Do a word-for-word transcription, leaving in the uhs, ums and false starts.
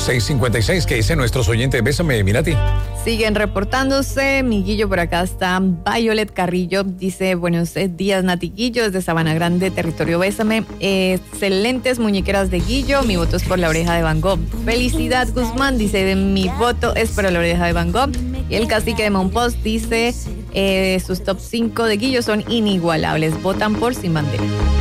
seis cincuenta y seis. ¿Qué dice nuestros oyentes? Bésame, mira a ti. Siguen reportándose. Miguillo, por acá está Violet Carrillo. Dice, buenos días, Nati Guillo, desde Sabana Grande, territorio Bésame. Eh, excelentes muñequeras de Guillo. Mi voto es por la oreja de Van Gogh. Felicidad Guzmán dice, mi voto es por la oreja de Van Gogh. Y el cacique de Monpost dice, eh, sus top cinco de Guillo son inigualables. Votan por Sin Bandera.